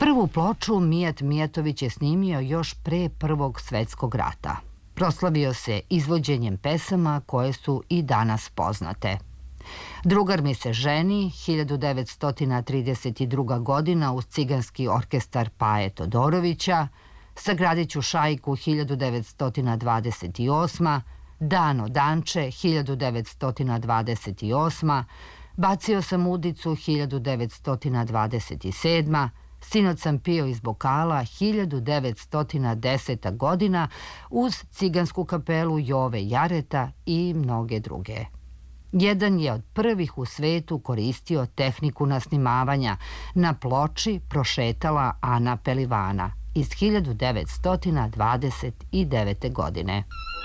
Prvu ploču Mijat Mijatović je snimio još pre Prvog svetskog rata. Proslavio se izvođenjem pesama koje su i danas poznate. Drugar mi se ženi, 1932. godina uz ciganski orkestar Paje Todorovića, Sagradit ću šajku 1928. Dano Danče 1928. Bacio sam udicu 1927. Sinoć sam pio iz bokala 1910. godina uz cigansku kapelu Jove Jareta i mnoge druge. Jedan je od prvih u svetu koristio tehniku nasnimavanja. Na ploči prošetala Ana Pelivana iz 1929. godine.